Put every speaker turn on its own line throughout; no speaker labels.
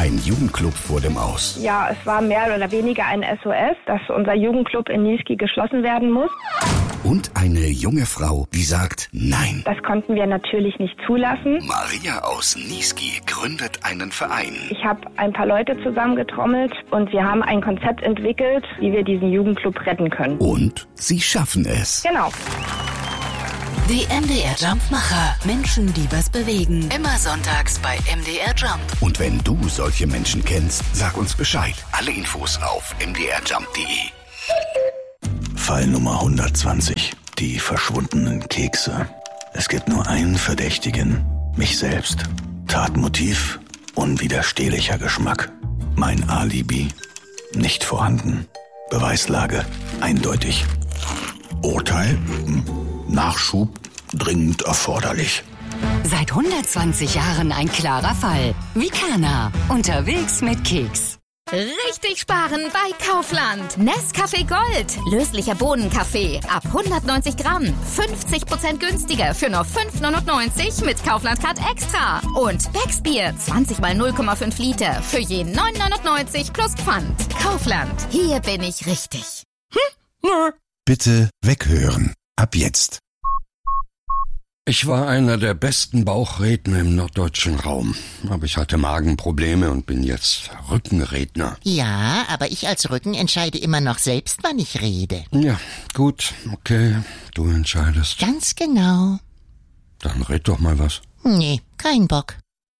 Ein Jugendclub vor dem Aus.
Ja, es war mehr oder weniger ein SOS, dass unser Jugendclub in Niesky geschlossen werden muss.
Und eine junge Frau, die sagt Nein.
Das konnten wir natürlich nicht zulassen.
Maria aus Niesky gründet einen Verein.
Ich habe ein paar Leute zusammengetrommelt und wir haben ein Konzept entwickelt, wie wir diesen Jugendclub retten können.
Und sie schaffen es.
Genau.
Die MDR Jump-Macher. Menschen, die was bewegen. Immer sonntags bei MDR Jump.
Und wenn du solche Menschen kennst, sag uns Bescheid. Alle Infos auf mdrjump.de.
Fall Nummer 120. Die verschwundenen Kekse. Es gibt nur einen Verdächtigen. Mich selbst. Tatmotiv. Unwiderstehlicher Geschmack. Mein Alibi. Nicht vorhanden. Beweislage. Eindeutig. Urteil. Nachschub dringend erforderlich.
Seit 120 Jahren ein klarer Fall. Vikana. Unterwegs mit Keks.
Richtig sparen bei Kaufland. Nescafé Gold. Löslicher Bohnenkaffee. Ab 190 Gramm. 50% günstiger für nur 5,99 mit Kaufland Card Extra. Und Becksbier. 20 mal 0,5 Liter. Für je 9,99 plus Pfand. Kaufland. Hier bin ich richtig.
Bitte weghören. Ab jetzt.
Ich war einer der besten Bauchredner im norddeutschen Raum. Aber ich hatte Magenprobleme und bin jetzt Rückenredner.
Ja, aber ich als Rücken entscheide immer noch selbst, wann ich rede.
Ja, gut, okay, du entscheidest.
Ganz genau.
Dann red doch mal was.
Nee, kein Bock.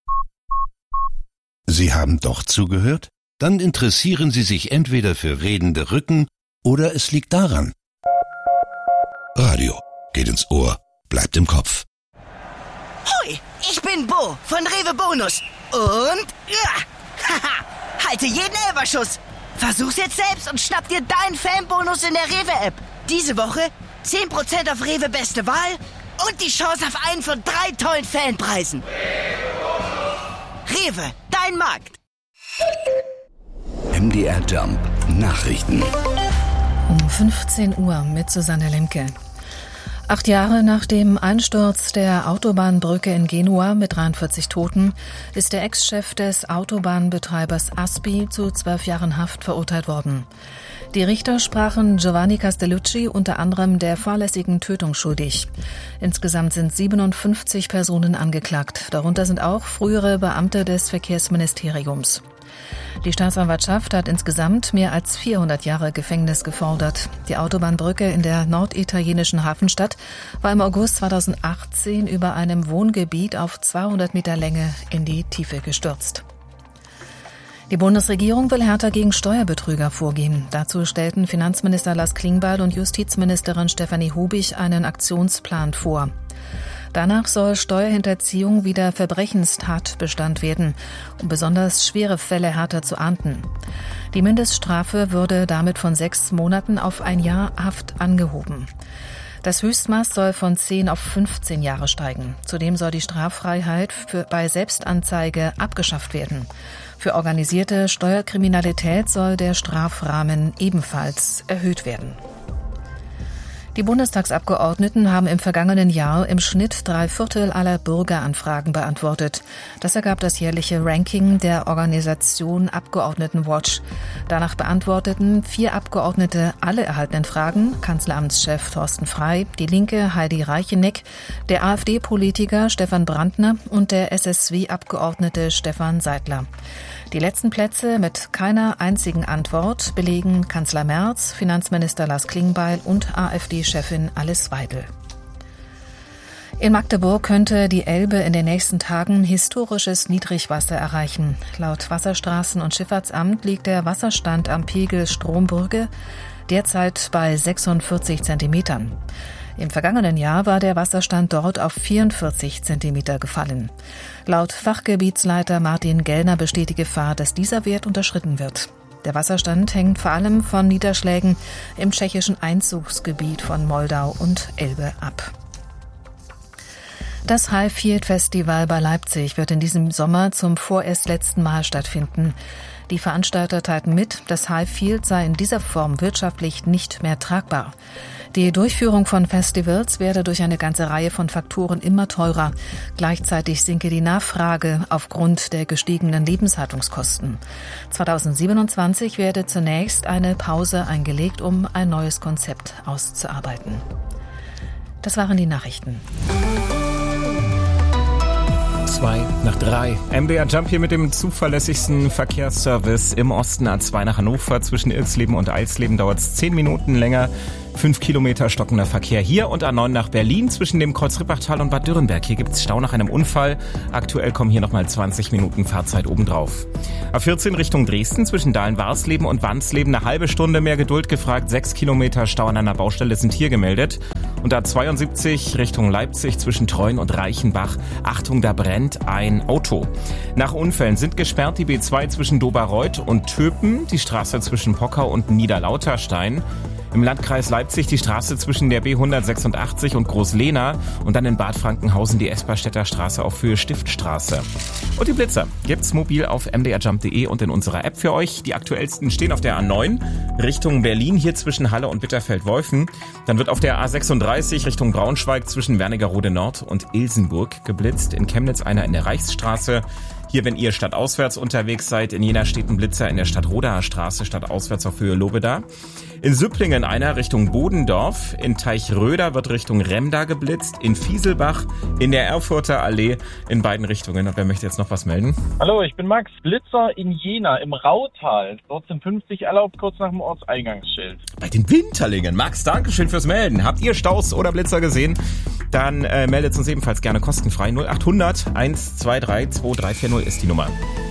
Sie haben doch zugehört? Dann interessieren Sie sich entweder für redende Rücken oder es liegt daran. Radio geht ins Ohr, bleibt im Kopf.
Hoi, ich bin Bo von Rewe Bonus. Und haha, halte jeden Elberschuss. Versuch's jetzt selbst und schnapp dir deinen Fanbonus in der Rewe-App. Diese Woche 10% auf Rewe Beste Wahl und die Chance auf einen von 3 tollen Fanpreisen. Rewe, dein Markt.
MDR Jump Nachrichten.
Um 15 Uhr mit Susanne Lemke. 8 Jahre nach dem Einsturz der Autobahnbrücke in Genua mit 43 Toten ist der Ex-Chef des Autobahnbetreibers ASPI zu 12 Jahren Haft verurteilt worden. Die Richter sprachen Giovanni Castellucci unter anderem der fahrlässigen Tötung schuldig. Insgesamt sind 57 Personen angeklagt. Darunter sind auch frühere Beamte des Verkehrsministeriums. Die Staatsanwaltschaft hat insgesamt mehr als 400 Jahre Gefängnis gefordert. Die Autobahnbrücke in der norditalienischen Hafenstadt war im August 2018 über einem Wohngebiet auf 200 Meter Länge in die Tiefe gestürzt. Die Bundesregierung will härter gegen Steuerbetrüger vorgehen. Dazu stellten Finanzminister Lars Klingbeil und Justizministerin Stefanie Hubig einen Aktionsplan vor. Danach soll Steuerhinterziehung wieder Verbrechenstatbestand werden, um besonders schwere Fälle härter zu ahnden. Die Mindeststrafe würde damit von 6 Monaten auf 1 Jahr Haft angehoben. Das Höchstmaß soll von 10 auf 15 Jahre steigen. Zudem soll die Straffreiheit bei Selbstanzeige abgeschafft werden. Für organisierte Steuerkriminalität soll der Strafrahmen ebenfalls erhöht werden. Die Bundestagsabgeordneten haben im vergangenen Jahr im Schnitt 3/4 aller Bürgeranfragen beantwortet. Das ergab das jährliche Ranking der Organisation Abgeordnetenwatch. Danach beantworteten 4 Abgeordnete alle erhaltenen Fragen: Kanzleramtschef Thorsten Frey, die Linke Heidi Reicheneck, der AfD-Politiker Stefan Brandner und der SSW-Abgeordnete Stefan Seidler. Die letzten Plätze mit keiner einzigen Antwort belegen Kanzler Merz, Finanzminister Lars Klingbeil und AfD-Chefin Alice Weidel. In Magdeburg könnte die Elbe in den nächsten Tagen historisches Niedrigwasser erreichen. Laut Wasserstraßen- und Schifffahrtsamt liegt der Wasserstand am Pegel Strombrücke derzeit bei 46 Zentimetern. Im vergangenen Jahr war der Wasserstand dort auf 44 Zentimeter gefallen. Laut Fachgebietsleiter Martin Gellner besteht die Gefahr, dass dieser Wert unterschritten wird. Der Wasserstand hängt vor allem von Niederschlägen im tschechischen Einzugsgebiet von Moldau und Elbe ab. Das Highfield Festival bei Leipzig wird in diesem Sommer zum vorerst letzten Mal stattfinden. Die Veranstalter teilten mit, das Highfield sei in dieser Form wirtschaftlich nicht mehr tragbar. Die Durchführung von Festivals werde durch eine ganze Reihe von Faktoren immer teurer. Gleichzeitig sinke die Nachfrage aufgrund der gestiegenen Lebenshaltungskosten. 2027 werde zunächst eine Pause eingelegt, um ein neues Konzept auszuarbeiten. Das waren die Nachrichten.
2:03. MDR Jump hier mit dem zuverlässigsten Verkehrsservice im Osten. A2 nach Hannover zwischen Ilsleben und Eisleben dauert es 10 Minuten länger. 5 Kilometer stockender Verkehr hier und A9 nach Berlin zwischen dem Kreuz-Rippachtal und Bad Dürrenberg. Hier gibt es Stau nach einem Unfall. Aktuell kommen hier nochmal 20 Minuten Fahrzeit obendrauf. A14 Richtung Dresden zwischen Dahlen-Warsleben und Wansleben eine halbe Stunde mehr Geduld gefragt. 6 Kilometer Stau an einer Baustelle sind hier gemeldet. Und A72 Richtung Leipzig zwischen Treuen und Reichenbach. Achtung, da brennt ein Auto. Nach Unfällen sind gesperrt die B2 zwischen Doberreuth und Töpen, die Straße zwischen Pockau und Niederlauterstein. Im Landkreis Leipzig die Straße zwischen der B186 und Großlehna und dann in Bad Frankenhausen die Esperstädter Straße auf Höhe Stiftstraße. Und die Blitzer gibt's mobil auf mdrjump.de und in unserer App für euch. Die aktuellsten stehen auf der A9 Richtung Berlin, hier zwischen Halle und Bitterfeld-Wolfen. Dann wird auf der A36 Richtung Braunschweig zwischen Wernigerode Nord und Ilsenburg geblitzt. In Chemnitz einer in der Reichsstraße. Hier, wenn ihr stadtauswärts unterwegs seid, in Jena steht ein Blitzer in der Stadtrodaer Straße, stadtauswärts auf Höhe Lobeda. In Süpplingen einer Richtung Bodendorf. In Teichröder wird Richtung Remda geblitzt. In Fieselbach, in der Erfurter Allee, in beiden Richtungen. Und wer möchte jetzt noch was melden?
Hallo, ich bin Max. Blitzer in Jena im Rautal. Dort sind 50 erlaubt, kurz nach dem Ortseingangsschild.
Bei den Winterlingen. Max, dankeschön fürs Melden. Habt ihr Staus oder Blitzer gesehen? Dann meldet uns ebenfalls gerne kostenfrei. 0800 123 2340 ist die Nummer.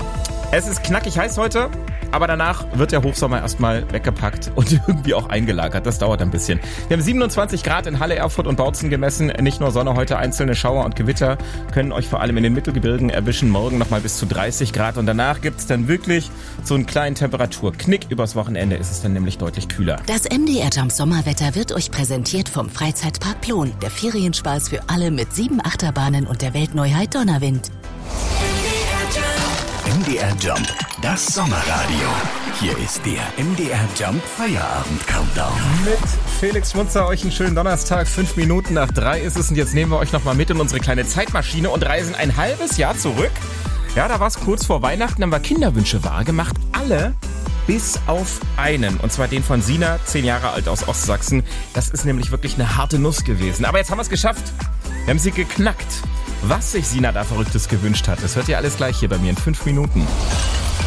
Es ist knackig heiß heute, aber danach wird der Hochsommer erstmal weggepackt und irgendwie auch eingelagert. Das dauert ein bisschen. Wir haben 27 Grad in Halle, Erfurt und Bautzen gemessen. Nicht nur Sonne, heute einzelne Schauer und Gewitter können euch vor allem in den Mittelgebirgen erwischen. Morgen nochmal bis zu 30 Grad und danach gibt's dann wirklich so einen kleinen Temperaturknick. Übers Wochenende ist es dann nämlich deutlich kühler.
Das MDR Jump Sommerwetter wird euch präsentiert vom Freizeitpark Plon. Der Ferienspaß für alle mit 7 Achterbahnen und der Weltneuheit Donnerwind.
MDR Jump, das Sommerradio. Hier ist der MDR Jump Feierabend Countdown.
Mit Felix Schmunzer euch einen schönen Donnerstag. 5 Minuten nach 3 ist es und jetzt nehmen wir euch nochmal mit in unsere kleine Zeitmaschine und reisen ein halbes Jahr zurück. Ja, da war es kurz vor Weihnachten, haben wir Kinderwünsche wahrgemacht. Alle bis auf einen. Und zwar den von Sina, 10 Jahre alt aus Ostsachsen. Das ist nämlich wirklich eine harte Nuss gewesen. Aber jetzt haben wir es geschafft. Wir haben sie geknackt. Was sich Sina da Verrücktes gewünscht hat, das hört ihr alles gleich hier bei mir in 5 Minuten.